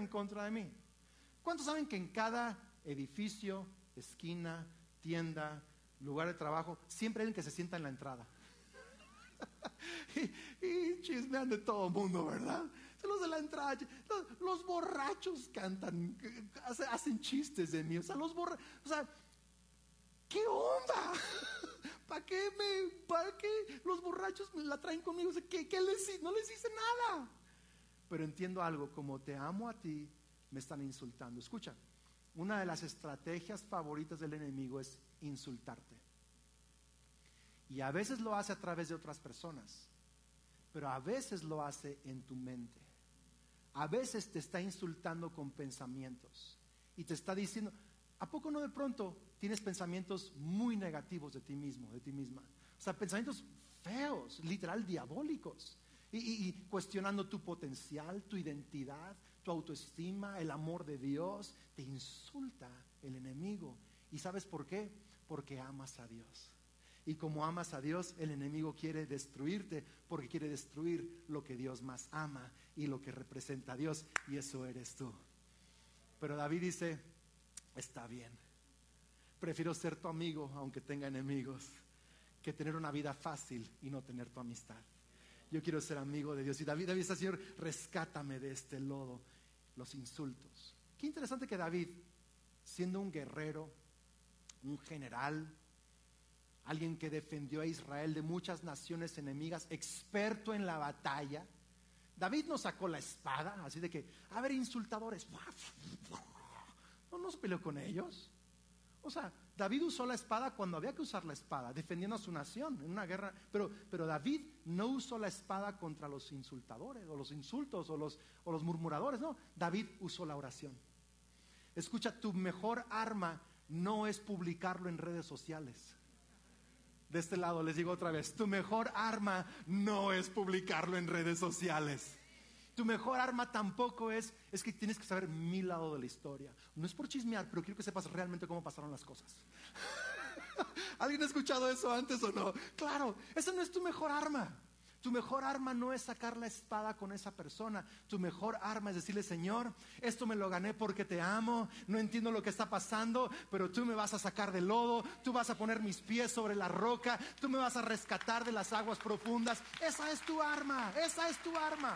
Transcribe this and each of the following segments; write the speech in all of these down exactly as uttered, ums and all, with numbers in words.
contra de mí. ¿Cuántos saben que en cada edificio, esquina, tienda, lugar de trabajo, siempre hay alguien que se sienta en la entrada? y, y chismean de todo el mundo, ¿verdad? Los de la entrada, los, los borrachos cantan, hacen, hacen chistes de mí. O sea, los borrachos, o sea, ¿qué onda? ¿Para qué me, para qué los borrachos me la traen conmigo? O sea, ¿qué, qué les, no les hice nada. Pero entiendo algo, como te amo a ti, me están insultando. Escucha, una de las estrategias favoritas del enemigo es insultarte. Y a veces lo hace a través de otras personas, pero a veces lo hace en tu mente. A veces te está insultando con pensamientos y te está diciendo, ¿a poco no de pronto tienes pensamientos muy negativos de ti mismo, de ti misma? O sea, pensamientos feos, literal diabólicos, y, y, y cuestionando tu potencial, tu identidad, tu autoestima, el amor de Dios. Te insulta el enemigo. ¿Y sabes por qué? Porque amas a Dios. Y como amas a Dios, el enemigo quiere destruirte, porque quiere destruir lo que Dios más ama y lo que representa a Dios, y eso eres tú. Pero David dice, está bien, prefiero ser tu amigo aunque tenga enemigos, que tener una vida fácil y no tener tu amistad. Yo quiero ser amigo de Dios. Y David, David está, Señor, rescátame de este lodo, los insultos. Qué interesante que David, siendo un guerrero, un general, alguien que defendió a Israel de muchas naciones enemigas, experto en la batalla, David no sacó la espada, así de que, a ver, insultadores, no nos peleó con ellos. O sea, David usó la espada cuando había que usar la espada, defendiendo a su nación en una guerra. Pero, pero David no usó la espada contra los insultadores, o los insultos, o los, o los murmuradores. No, David usó la oración. Escucha, tu mejor arma no es publicarlo en redes sociales. De este lado les digo otra vez, tu mejor arma no es publicarlo en redes sociales. Tu mejor arma tampoco es, es que tienes que saber mi lado de la historia. No es por chismear, pero quiero que sepas realmente cómo pasaron las cosas. ¿Alguien ha escuchado eso antes o no? Claro, esa no es tu mejor arma. Tu mejor arma no es sacar la espada con esa persona. Tu mejor arma es decirle, Señor, esto me lo gané porque te amo. No entiendo lo que está pasando, pero tú me vas a sacar del lodo. Tú vas a poner mis pies sobre la roca. Tú me vas a rescatar de las aguas profundas. Esa es tu arma, esa es tu arma.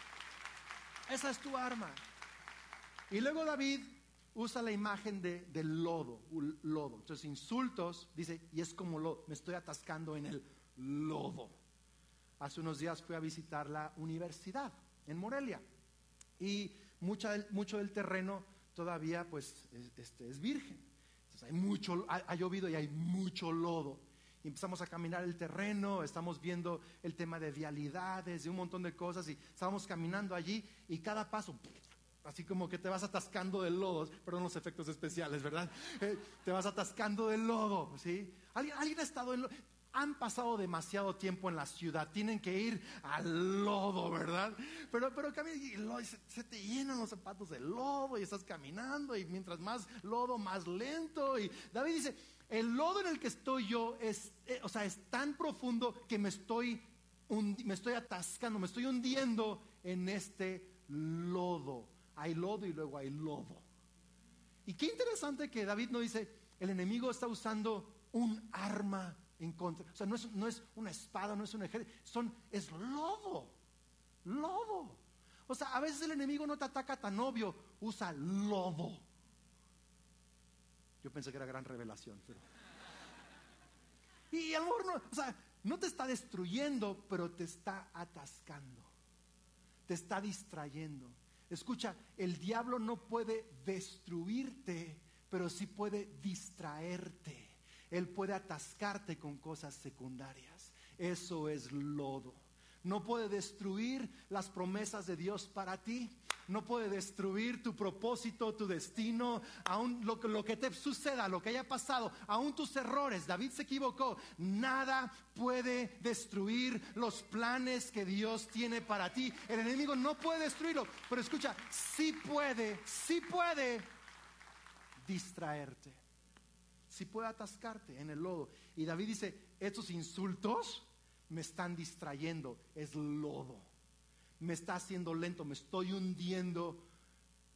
Esa es tu arma. Y luego David usa la imagen de, del lodo, lodo. Entonces insultos, dice, y es como lodo, me estoy atascando en el lodo. Hace unos días fui a visitar la universidad en Morelia y mucha, mucho del terreno todavía pues es, este, es virgen. Entonces hay mucho, ha, ha llovido y hay mucho lodo. Y empezamos a caminar el terreno, estamos viendo el tema de vialidades, de un montón de cosas, y estábamos caminando allí y cada paso, así como que te vas atascando del lodo, perdón los efectos especiales, ¿verdad? Eh, te vas atascando del lodo, ¿sí? ¿Alguien, alguien ha estado en lodo? Han pasado demasiado tiempo en la ciudad, tienen que ir al lodo, ¿verdad? Pero, pero y se, se te llenan los zapatos de lodo y estás caminando y mientras más lodo, más lento. Y David dice, el lodo en el que estoy yo es, eh, o sea, es tan profundo que me estoy, hundi- me estoy atascando, me estoy hundiendo en este lodo. Hay lodo y luego hay lodo. Y qué interesante que David no dice, el enemigo está usando un arma en contra, o sea, no es, no es una espada, no es un ejército, son, es lodo, lodo. O sea, a veces el enemigo no te ataca tan obvio, usa lodo. Yo pensé que era gran revelación, pero... Y a lo mejor no, o sea, no te está destruyendo, pero te está atascando, te está distrayendo. Escucha, el diablo no puede destruirte, pero sí puede distraerte. Él puede atascarte con cosas secundarias. Eso es lodo. No puede destruir las promesas de Dios para ti. No puede destruir tu propósito, tu destino, aún lo, lo que te suceda, lo que haya pasado, aún tus errores. David se equivocó. Nada puede destruir los planes que Dios tiene para ti. El enemigo no puede destruirlo, pero escucha, sí puede, sí puede distraerte. Si puede atascarte en el lodo. Y David dice, estos insultos me están distrayendo, es lodo, me está haciendo lento, me estoy hundiendo